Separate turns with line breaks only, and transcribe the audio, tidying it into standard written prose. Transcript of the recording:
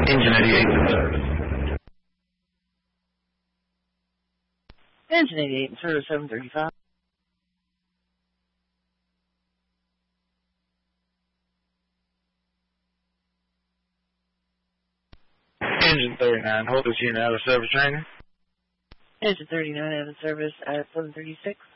Engine 88 in service.
Engine 88 in service, 735.
Engine 39, hold this unit out of service training.
Engine 39 out of service at 736.